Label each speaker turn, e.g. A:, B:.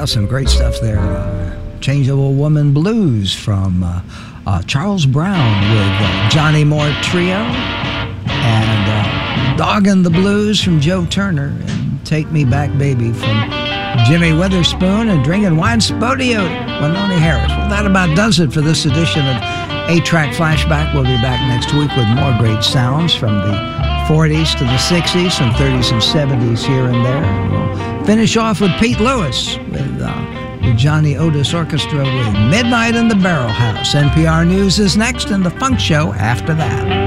A: Yeah, some great stuff there. Changeable Woman Blues from Charles Brown with Johnny Moore Trio, and Doggin' the Blues from Joe Turner, and Take Me Back Baby from Jimmy Witherspoon, and Drinking Wine Spodio, Wynonie Harris. Well, that about does it for this edition of 8-Track Flashback. We'll be back next week with more great sounds from the 40s to the 60s, some 30s and 70s here and there. We'll finish off with Pete Lewis with the Johnny Otis Orchestra with Midnight in the Barrel House. NPR News is next, and The Funk Show after that.